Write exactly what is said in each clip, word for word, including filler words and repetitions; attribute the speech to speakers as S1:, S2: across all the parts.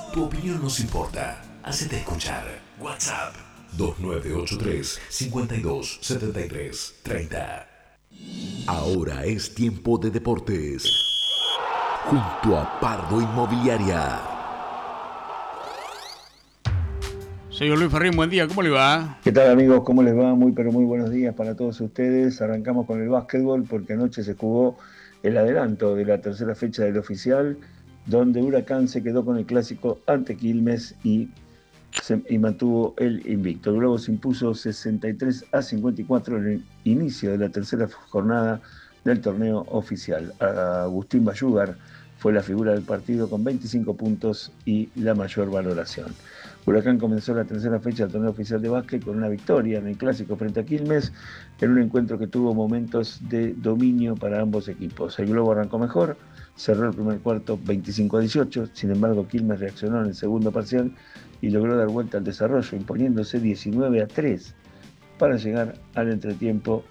S1: Tu opinión nos importa. Hacete escuchar. WhatsApp dos nueve ocho tres, cinco dos, siete tres, tres cero. Ahora es tiempo de deportes. Junto a Pardo Inmobiliaria.
S2: Señor Luis Ferrín, buen día, ¿cómo le va?
S3: ¿Qué tal, amigos? ¿Cómo les va? Muy pero muy buenos días para todos ustedes. Arrancamos con el básquetbol porque anoche se jugó el adelanto de la tercera fecha del oficial, donde Huracán se quedó con el clásico ante Quilmes y, se, y mantuvo el invicto. El Globo se impuso sesenta y tres a cincuenta y cuatro en el inicio de la tercera jornada del torneo oficial. Agustín Bayúgar fue la figura del partido con veinticinco puntos y la mayor valoración. Huracán comenzó la tercera fecha del torneo oficial de básquet con una victoria en el clásico frente a Quilmes, en un encuentro que tuvo momentos de dominio para ambos equipos. El Globo arrancó mejor, cerró el primer cuarto veinticinco a dieciocho, sin embargo Quilmes reaccionó en el segundo parcial y logró dar vuelta al desarrollo, imponiéndose diecinueve a tres para llegar al entretiempo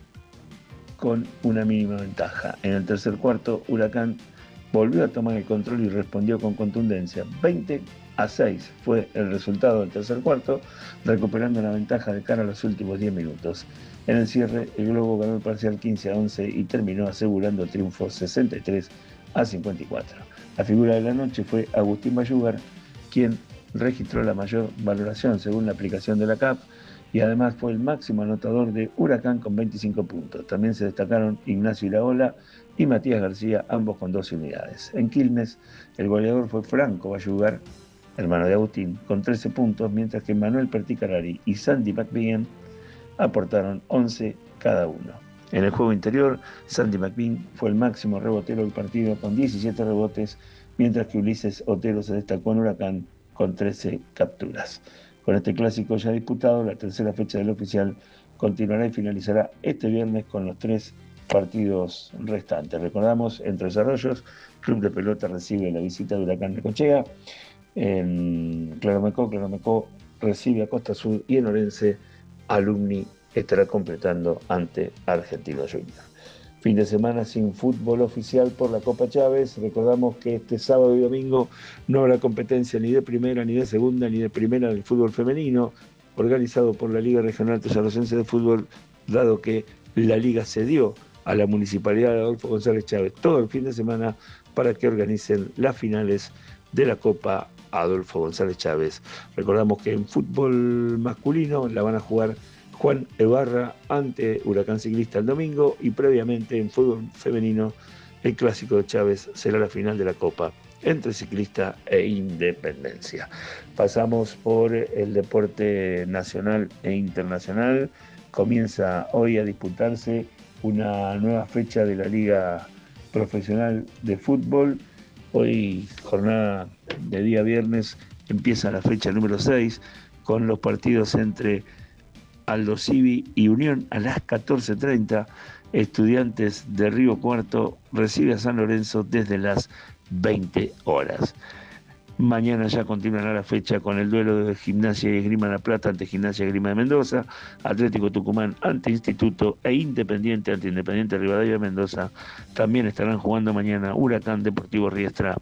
S3: con una mínima ventaja. En el tercer cuarto, Huracán volvió a tomar el control y respondió con contundencia. veinte a seis fue el resultado del tercer cuarto, recuperando la ventaja de cara a los últimos diez minutos. En el cierre, el Globo ganó el parcial quince a once y terminó asegurando el triunfo sesenta y tres a cincuenta y cuatro. La figura de la noche fue Agustín Bayúgar, quien registró la mayor valoración según la aplicación de la C A P y además fue el máximo anotador de Huracán con veinticinco puntos. También se destacaron Ignacio Iraola y Matías García, ambos con doce unidades. En Quilmes, el goleador fue Franco Bayúgar, hermano de Agustín, con trece puntos, mientras que Manuel Perticarari y Sandy McBean aportaron once cada uno. En el juego interior, Sandy McBean fue el máximo rebotero del partido con diecisiete rebotes, mientras que Ulises Otero se destacó en Huracán con trece capturas. Con este clásico ya disputado, la tercera fecha del oficial continuará y finalizará este viernes con los tres partidos restantes. Recordamos, Entre Desarrollos, Club de Pelota recibe la visita de Huracán Necochea. En Claromecó, Claromecó recibe a Costa Sur y en Orense, Alumni estará completando ante Argentino Junior. Fin de semana sin fútbol oficial por la Copa Chávez. Recordamos que este sábado y domingo no habrá competencia ni de primera, ni de segunda, ni de primera del fútbol femenino, organizado por la Liga Regional Tosarrocense de Fútbol, dado que la liga cedió a la Municipalidad de Adolfo González Chávez todo el fin de semana para que organicen las finales de la Copa Adolfo González Chávez. Recordamos que en fútbol masculino la van a jugar Juan Ebarra ante Huracán Ciclista el domingo y previamente en fútbol femenino el clásico de Chávez será la final de la Copa entre Ciclista e Independencia. Pasamos por el deporte nacional e internacional. Comienza hoy a disputarse una nueva fecha de la Liga Profesional de Fútbol. Hoy, jornada de día viernes, empieza la fecha número seis con los partidos entre Aldo Civi y Unión a las catorce treinta. Estudiantes de Río Cuarto recibe a San Lorenzo desde las veinte horas. Mañana ya continuará la fecha con el duelo de Gimnasia y Esgrima La Plata ante Gimnasia y Esgrima de Mendoza, Atlético Tucumán ante Instituto e Independiente ante Independiente Rivadavia de Mendoza. También estarán jugando mañana Huracán, Deportivo Riestra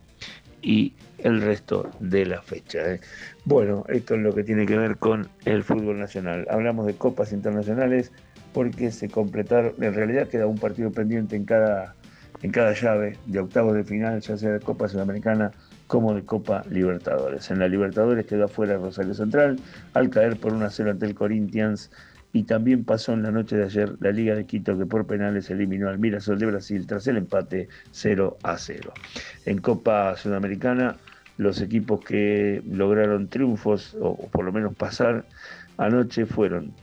S3: y el resto de la fecha. ¿eh? Bueno, esto es lo que tiene que ver con el fútbol nacional. Hablamos de copas internacionales porque se completaron, en realidad queda un partido pendiente en cada, en cada llave de octavos de final, ya sea de Copa Sudamericana como de Copa Libertadores. En la Libertadores quedó afuera Rosario Central al caer por uno a cero ante el Corinthians, y también pasó en la noche de ayer la Liga de Quito, que por penales eliminó al Mirassol de Brasil tras el empate cero a cero. En Copa Sudamericana, los equipos que lograron triunfos, o por lo menos pasar anoche, fueron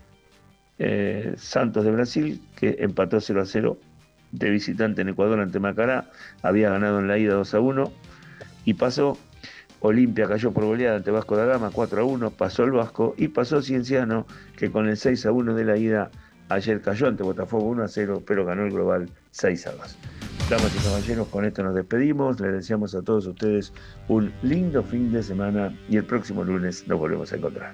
S3: eh, Santos de Brasil, que empató cero a cero de visitante en Ecuador ante Macará, había ganado en la ida dos a uno y pasó. Olimpia cayó por goleada ante Vasco da Gama cuatro a uno, pasó el Vasco, y pasó Cienciano, que con el seis a uno de la ida ayer cayó ante Botafogo uno a cero, pero ganó el global seis a dos. Damas y caballeros, con esto nos despedimos, les deseamos a todos ustedes un lindo fin de semana y el próximo lunes nos volvemos a encontrar.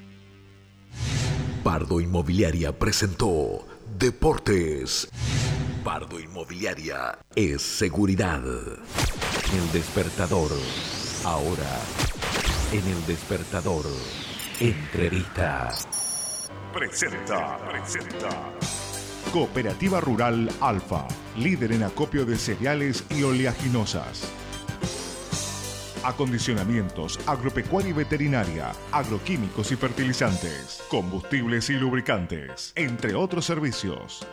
S1: Pardo Inmobiliaria presentó Deportes. Pardo Inmobiliaria es seguridad. El despertador. Ahora en El Despertador. Entrevista.
S4: Presenta, presenta. Cooperativa Rural Alfa, líder en acopio de cereales y oleaginosas. Acondicionamientos, agropecuaria y veterinaria, agroquímicos y fertilizantes, combustibles y lubricantes, entre otros servicios.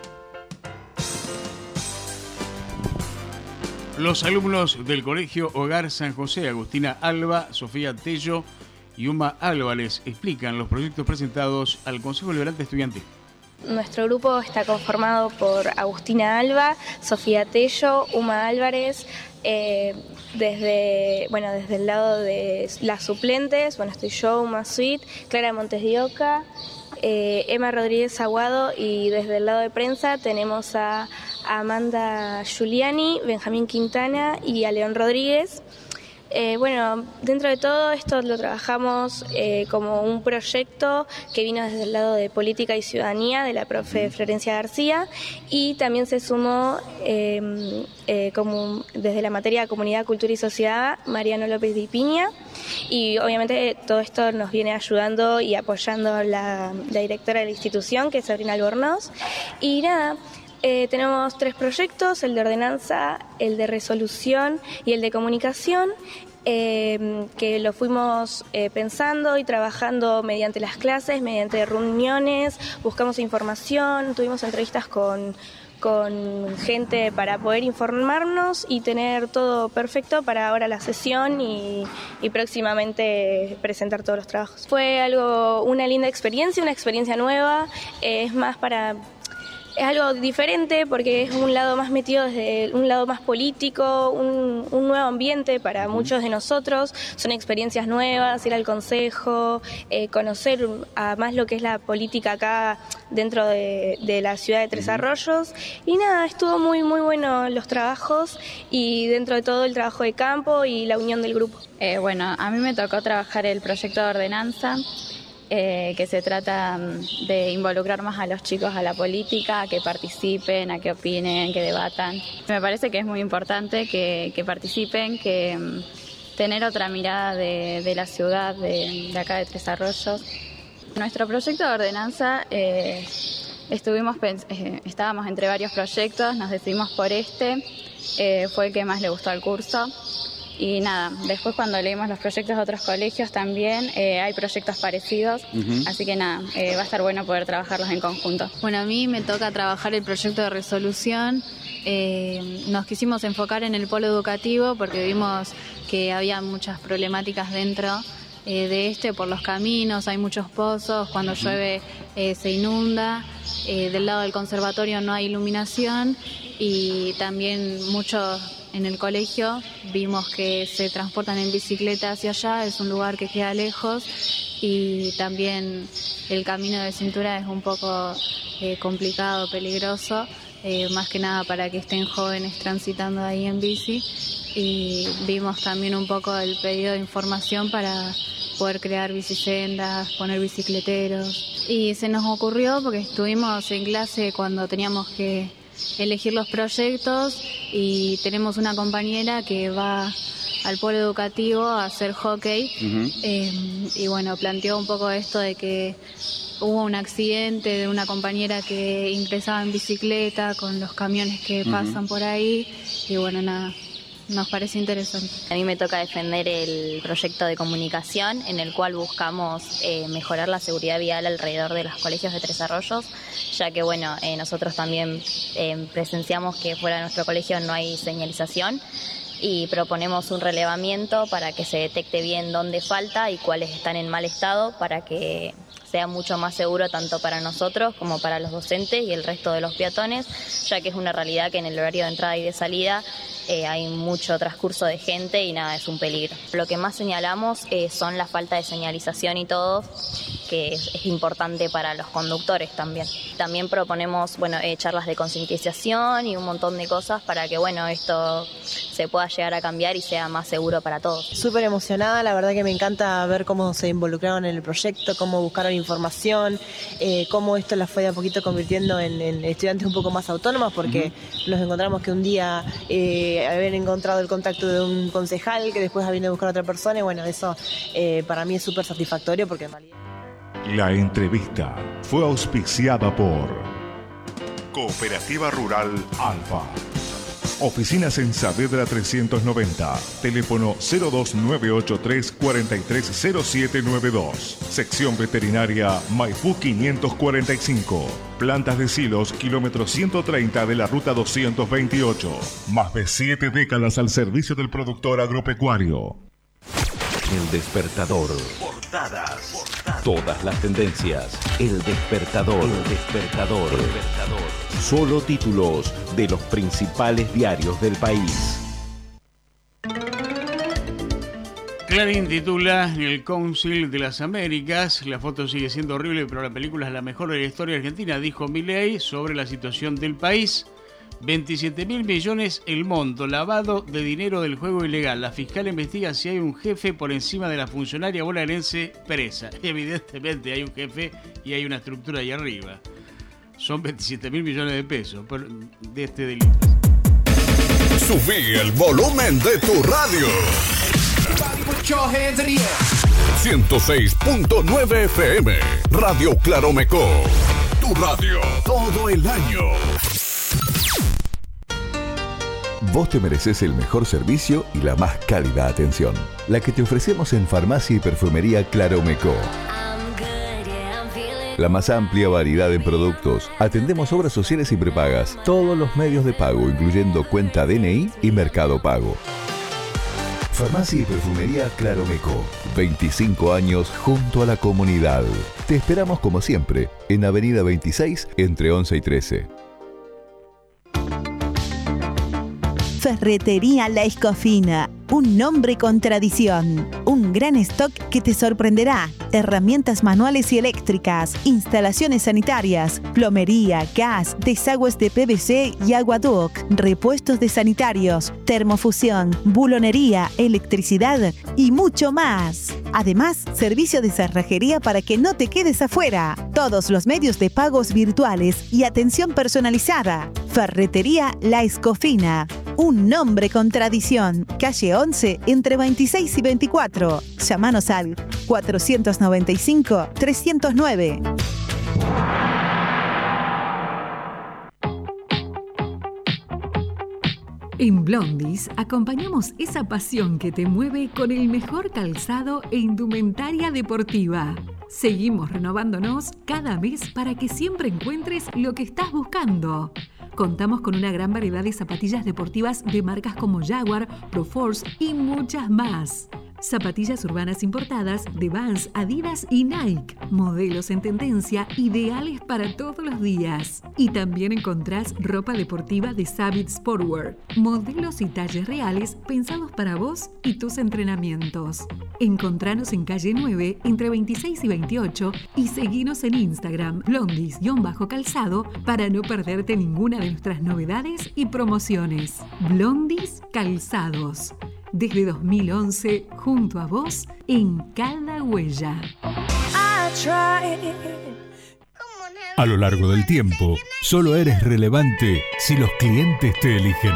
S2: Los alumnos del Colegio Hogar San José, Agustina Alba, Sofía Tello y Uma Álvarez, explican los proyectos presentados al Consejo Liberante Estudiantil.
S5: Nuestro grupo está conformado por Agustina Alba, Sofía Tello, Uma Álvarez, eh, desde, bueno, desde el lado de las suplentes, bueno, estoy yo, Uma Sweet, Clara Montes de Oca, eh, Emma Rodríguez Aguado, y desde el lado de prensa tenemos a Amanda Giuliani, Benjamín Quintana y a León Rodríguez. Eh, bueno, dentro de todo esto lo trabajamos eh, como un proyecto que vino desde el lado de Política y Ciudadanía de la profe Florencia García, y también se sumó eh, eh, como desde la materia de Comunidad, Cultura y Sociedad Mariano López de Piña, y obviamente todo esto nos viene ayudando y apoyando la, la directora de la institución, que es Sabrina Albornoz. Y nada, Eh, tenemos tres proyectos: el de ordenanza, el de resolución y el de comunicación, eh, que lo fuimos eh, pensando y trabajando mediante las clases, mediante reuniones, buscamos información, tuvimos entrevistas con, con gente para poder informarnos y tener todo perfecto para ahora la sesión y, y próximamente presentar todos los trabajos. Fue algo, una linda experiencia, una experiencia nueva, eh, es más para... Es algo diferente porque es un lado más metido desde un lado más político, un, un nuevo ambiente para muchos de nosotros. Son experiencias nuevas, ir al consejo, eh, conocer a más lo que es la política acá dentro de, de la ciudad de Tres Arroyos. Y nada, estuvo muy muy bueno los trabajos y dentro de todo el trabajo de campo y la unión del grupo.
S6: Eh, bueno, a mí me tocó trabajar el proyecto de ordenanza. Eh, que se trata de involucrar más a los chicos a la política, a que participen, a que opinen, que debatan. Me parece que es muy importante que, que participen, que um, tener otra mirada de, de la ciudad, de, de acá de Tres Arroyos. Nuestro proyecto de ordenanza, eh, estuvimos eh, estábamos entre varios proyectos, nos decidimos por este, eh, fue el que más le gustó al curso. Y nada, después cuando leímos los proyectos de otros colegios también eh, hay proyectos parecidos, uh-huh. Así que nada, eh, va a estar bueno poder trabajarlos en conjunto.
S7: Bueno, a mí me toca trabajar el proyecto de resolución. Eh, nos quisimos enfocar en el polo educativo porque vimos que había muchas problemáticas dentro eh, de este por los caminos, hay muchos pozos, cuando llueve eh, se inunda, eh, del lado del conservatorio no hay iluminación y también muchos... En el colegio vimos que se transportan en bicicleta hacia allá, es un lugar que queda lejos y también el camino de cintura es un poco eh, complicado, peligroso, eh, más que nada para que estén jóvenes transitando ahí en bici, y vimos también un poco el pedido de información para poder crear bicisendas, poner bicicleteros, y se nos ocurrió porque estuvimos en clase cuando teníamos que elegir los proyectos y tenemos una compañera que va al polo educativo a hacer hockey, uh-huh. eh, y bueno, planteó un poco esto de que hubo un accidente de una compañera que ingresaba en bicicleta con los camiones que uh-huh. pasan por ahí y bueno, nada, nos parece interesante.
S8: A mí me toca defender el proyecto de comunicación en el cual buscamos eh, mejorar la seguridad vial alrededor de los colegios de Tres Arroyos, ya que bueno, eh, nosotros también eh, presenciamos que fuera de nuestro colegio no hay señalización y proponemos un relevamiento para que se detecte bien dónde falta y cuáles están en mal estado para que sea mucho más seguro tanto para nosotros como para los docentes y el resto de los peatones, ya que es una realidad que en el horario de entrada y de salida eh, hay mucho transcurso de gente y nada, es un peligro. Lo que más señalamos eh, son la falta de señalización y todo, que es, es importante para los conductores también. También proponemos bueno, eh, charlas de concientización y un montón de cosas para que bueno, esto se pueda llegar a cambiar y sea más seguro para todos.
S9: Súper emocionada, la verdad que me encanta ver cómo se involucraron en el proyecto, cómo buscaron información, eh, cómo esto las fue de a poquito convirtiendo en, en estudiantes un poco más autónomos, porque uh-huh. nos encontramos que un día eh, eh, haber encontrado el contacto de un concejal que después ha venido a buscar a otra persona, y bueno, eso eh, para mí es súper satisfactorio porque en realidad...
S4: La entrevista fue auspiciada por Cooperativa Rural Alfa. Oficinas en Saavedra trescientos noventa. Teléfono cero dos nueve ocho tres cuatro tres cero siete nueve dos. Sección Veterinaria Maipú quinientos cuarenta y cinco. Plantas de silos, kilómetro ciento treinta de la ruta doscientos veintiocho. Más de siete décadas al servicio del productor agropecuario.
S1: El Despertador. Portadas. Todas las tendencias. El Despertador. El Despertador. El Despertador. Solo títulos de los principales diarios del país.
S2: Clarín titula El Cónsul de las Américas. La foto sigue siendo horrible, pero la película es la mejor de la historia argentina, dijo Milei sobre la situación del país. veintisiete mil millones el monto, lavado de dinero del juego ilegal. La fiscal investiga si hay un jefe por encima de la funcionaria bonaerense presa. Evidentemente hay un jefe y hay una estructura ahí arriba. Son veintisiete mil millones de pesos de este delito.
S10: Subí el volumen de tu radio. ciento seis punto nueve F M. Radio Claromecó. Tu radio todo el año.
S1: Vos te mereces el mejor servicio y la más cálida atención. La que te ofrecemos en Farmacia y Perfumería Claromecó. La más amplia variedad en productos. Atendemos obras sociales y prepagas. Todos los medios de pago, incluyendo cuenta D N I y Mercado Pago. Farmacia y Perfumería Claromecó. veinticinco años junto a la comunidad. Te esperamos como siempre en Avenida veintiséis entre once y trece.
S11: Ferretería La Escofina, un nombre con tradición, un gran stock que te sorprenderá, herramientas manuales y eléctricas, instalaciones sanitarias, plomería, gas, desagües de P V C y aguaduct, repuestos de sanitarios, termofusión, bulonería, electricidad y mucho más. Además, servicio de cerrajería para que no te quedes afuera. Todos los medios de pagos virtuales y atención personalizada. Ferretería La Escofina. Un nombre con tradición. Calle once, entre veintiséis y veinticuatro. Llámanos al cuatrocientos noventa y cinco, trescientos nueve.
S12: En Blondis acompañamos esa pasión que te mueve con el mejor calzado e indumentaria deportiva. Seguimos renovándonos cada mes para que siempre encuentres lo que estás buscando. Contamos con una gran variedad de zapatillas deportivas de marcas como Jaguar, Proforce y muchas más. Zapatillas urbanas importadas de Vans, Adidas y Nike. Modelos en tendencia, ideales para todos los días. Y también encontrás ropa deportiva de Savage Sportwear. Modelos y talles reales pensados para vos y tus entrenamientos. Encontranos en calle nueve, entre veintiséis y veintiocho, y seguinos en Instagram, blondis-calzado, para no perderte ninguna de nuestras novedades y promociones. Blondis Calzados. Desde dos mil once, junto a vos, en cada huella.
S13: A lo largo del tiempo, solo eres relevante si los clientes te eligen.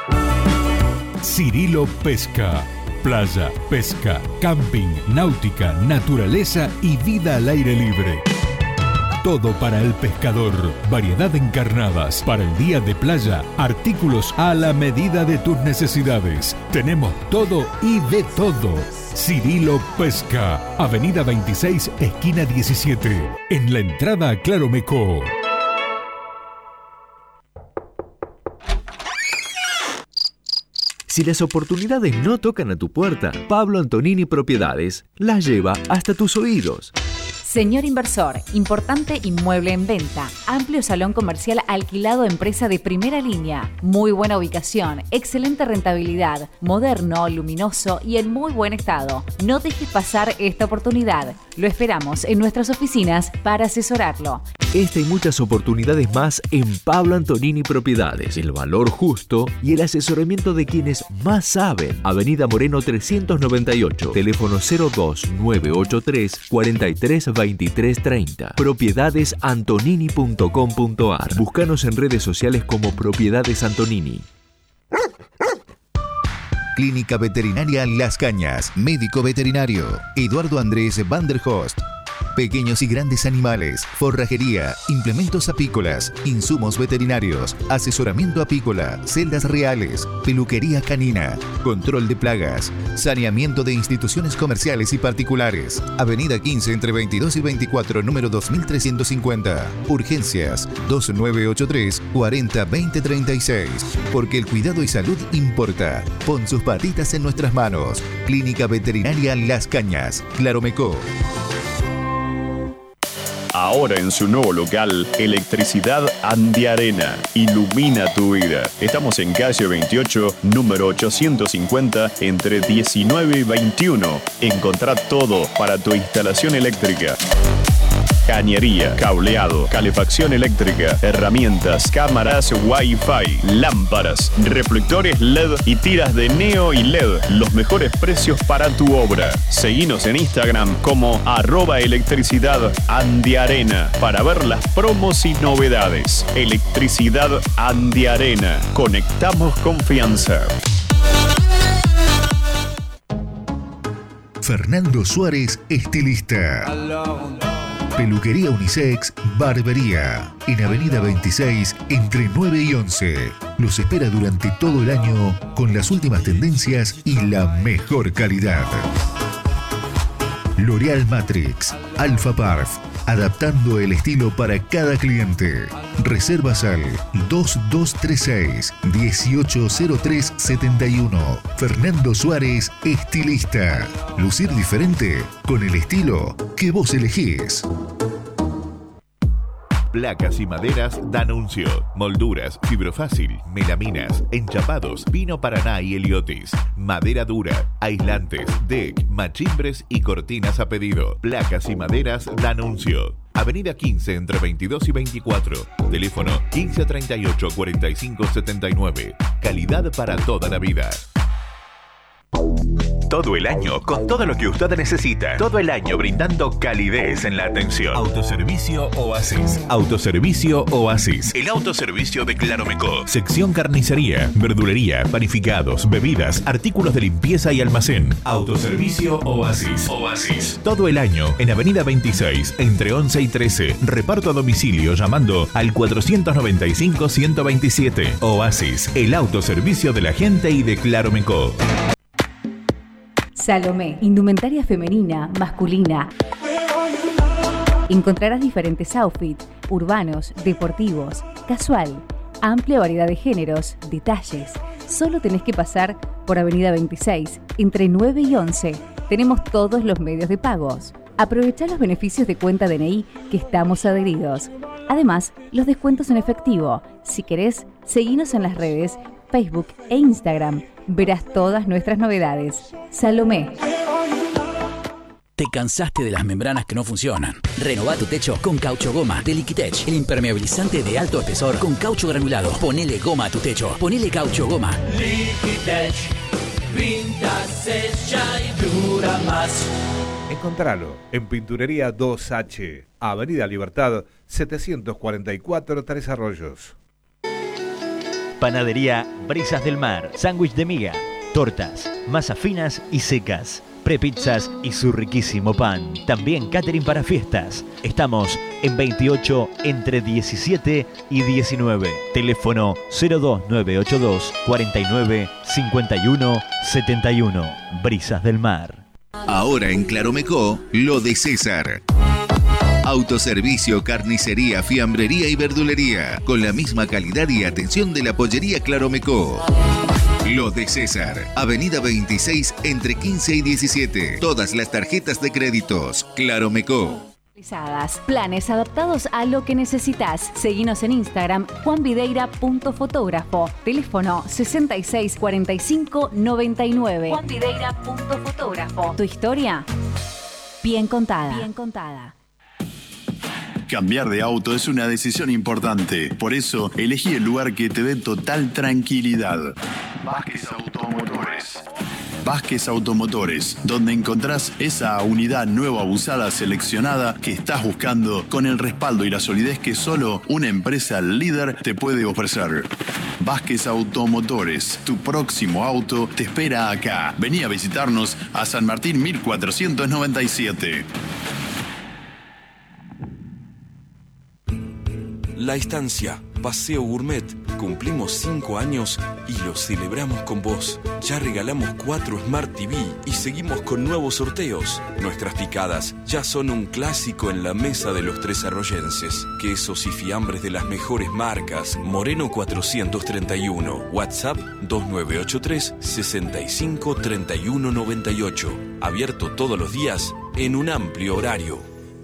S13: Cirilo Pesca. Playa, pesca, camping, náutica, naturaleza y vida al aire libre. Todo para el pescador. Variedad en carnadas. Para el día de playa, artículos a la medida de tus necesidades. Tenemos todo y de todo. Cirilo Pesca. Avenida veintiséis, esquina diecisiete. En la entrada a Claromecó.
S14: Si las oportunidades no tocan a tu puerta, Pablo Antonini Propiedades las lleva hasta tus oídos.
S15: Señor inversor, importante inmueble en venta, amplio salón comercial alquilado a empresa de primera línea, muy buena ubicación, excelente rentabilidad, moderno, luminoso y en muy buen estado. No dejes pasar esta oportunidad. Lo esperamos en nuestras oficinas para asesorarlo.
S14: Esta y muchas oportunidades más en Pablo Antonini Propiedades. El valor justo y el asesoramiento de quienes más saben. Avenida Moreno trescientos noventa y ocho. Teléfono cero dos nueve ocho tres, cuatro tres, veintitrés treinta. propiedades antonini punto com punto ar. Búscanos en redes sociales como Propiedades Antonini.
S16: Clínica Veterinaria Las Cañas. Médico veterinario Eduardo Andrés Van der Host. Pequeños y grandes animales, forrajería, implementos apícolas, insumos veterinarios, asesoramiento apícola, celdas reales, peluquería canina, control de plagas, saneamiento de instituciones comerciales y particulares. Avenida quince entre veintidós y veinticuatro, número dos mil trescientos cincuenta. Urgencias dos nueve ocho tres, cuarenta, veinte, treinta y seis. Porque el cuidado y salud importa. Pon sus patitas en nuestras manos. Clínica Veterinaria Las Cañas, Claromecó.
S17: Ahora en su nuevo local, Electricidad Andiarena. Ilumina tu vida. Estamos en calle veintiocho, número ochocientos cincuenta, entre diecinueve y veintiuno. Encontrá todo para tu instalación eléctrica. Cañería, cableado, calefacción eléctrica, herramientas, cámaras Wi-Fi, lámparas, reflectores L E D y tiras de neo y L E D. Los mejores precios para tu obra. Seguinos en Instagram como arroba electricidad andiarena para ver las promos y novedades. Electricidad Andiarena. Conectamos confianza.
S16: Fernando Suárez, estilista. Peluquería unisex, barbería. En Avenida veintiséis, entre nueve y once. Los espera durante todo el año con las últimas tendencias y la mejor calidad. L'Oreal Matrix, Alpha Parf, adaptando el estilo para cada cliente. Reservas al dos dos tres seis, uno ocho cero tres siete uno. Fernando Suárez, estilista. Lucir diferente con el estilo que vos elegís.
S14: Placas y maderas D'Annunzio. Molduras, fibrofácil, melaminas, enchapados, pino paraná y heliotis. Madera dura, aislantes, deck, machimbres y cortinas a pedido. Placas y maderas D'Annunzio. Avenida quince entre veintidós y veinticuatro. Teléfono quince treinta y ocho, cuarenta y cinco setenta y nueve. Calidad para toda la vida. Todo el año con todo lo que usted necesita. Todo el año brindando calidez en la atención. Autoservicio Oasis. Autoservicio Oasis. El autoservicio de Claromecó. Sección carnicería, verdulería, panificados, bebidas, artículos de limpieza y almacén. Autoservicio Oasis. Oasis. Todo el año en Avenida veintiséis, entre once y trece. Reparto a domicilio llamando al cuatrocientos noventa y cinco, ciento veintisiete. Oasis. El autoservicio de la gente y de Claromecó.
S15: Salomé, indumentaria femenina, masculina. Encontrarás diferentes outfits, urbanos, deportivos, casual, amplia variedad de géneros, detalles. Solo tenés que pasar por Avenida veintiséis, entre nueve y once. Tenemos todos los medios de pagos. Aprovechá los beneficios de cuenta D N I que estamos adheridos. Además, los descuentos en efectivo. Si querés, seguinos en las redes, Facebook e Instagram. Verás todas nuestras novedades. Salomé.
S18: ¿Te cansaste de las membranas que no funcionan? Renová tu techo con Caucho Goma de Liquitech, el impermeabilizante de alto espesor con caucho granulado. Ponele goma a tu techo. Ponele Caucho Goma.
S19: Liquitech, pinta, secha y dura más.
S20: Encontralo en Pinturería dos H, Avenida Libertad, setecientos cuarenta y cuatro, Tres Arroyos.
S21: Panadería Brisas del Mar, sándwich de miga, tortas, masas finas y secas, prepizzas y su riquísimo pan. También catering para fiestas. Estamos en veintiocho entre diecisiete y diecinueve. Teléfono cero dos nueve ocho dos, cuarenta y nueve, cincuenta y uno, setenta y uno. Brisas del Mar.
S16: Ahora en Claromecó, lo de César. Autoservicio, carnicería, fiambrería y verdulería, con la misma calidad y atención de la pollería Claromecó. Lo de César, Avenida veintiséis, entre quince y diecisiete. Todas las tarjetas de créditos, Claromecó.
S15: Planes adaptados a lo que necesitas. Seguinos en Instagram, juanvideira.fotógrafo. Teléfono sesenta y seis, cuarenta y cinco, noventa y nueve. juanvideira.fotógrafo. Tu historia, bien contada. Bien contada.
S22: Cambiar de auto es una decisión importante. Por eso, elegí el lugar que te dé total tranquilidad. Vázquez Automotores. Vázquez Automotores, donde encontrás esa unidad nueva usada seleccionada que estás buscando con el respaldo y la solidez que solo una empresa líder te puede ofrecer. Vázquez Automotores, tu próximo auto te espera acá. Vení a visitarnos a San Martín mil cuatrocientos noventa y siete.
S3: La Estancia, Paseo Gourmet. Cumplimos cinco años y lo celebramos con vos. Ya regalamos cuatro Smart T V y seguimos con nuevos sorteos. Nuestras picadas ya son un clásico en la mesa de los tres arroyenses. Quesos y fiambres de las mejores marcas. Moreno cuatrocientos treinta y uno. WhatsApp dos nueve ocho tres, seis cinco, tres uno nueve ocho. Abierto todos los días en un amplio horario.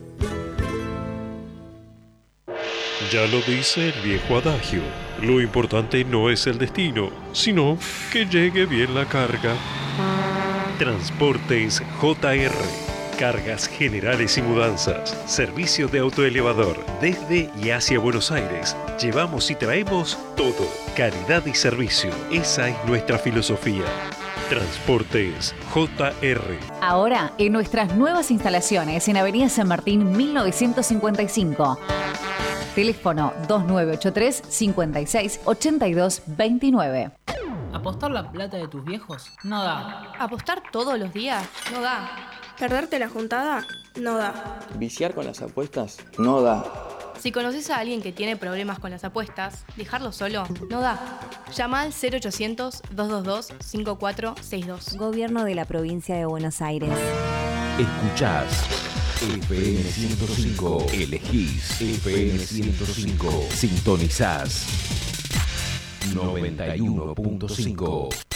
S5: Ya lo dice el viejo adagio, lo importante no es el destino, sino que llegue bien la carga. Transportes J R, cargas generales y mudanzas, servicio de autoelevador desde y hacia Buenos Aires. Llevamos y traemos todo, calidad y servicio, esa es nuestra filosofía. Transportes J R.
S15: Ahora en nuestras nuevas instalaciones en Avenida San Martín mil novecientos cincuenta y cinco. Teléfono dos nueve ocho tres, cinco seis, ocho dos dos nueve.
S23: ¿Apostar la plata de tus viejos? No da.
S24: ¿Apostar todos los días? No da. ¿Perderte la juntada? No da.
S25: ¿Viciar con las apuestas? No da.
S24: Si conoces a alguien que tiene problemas con las apuestas, dejarlo solo no da. Llama al cero ochocientos, dos dos dos, cinco cuatro seis dos.
S26: Gobierno de la Provincia de Buenos Aires.
S1: Escuchás F M ciento cinco. Elegís F M ciento cinco. Sintonizás noventa y uno punto cinco.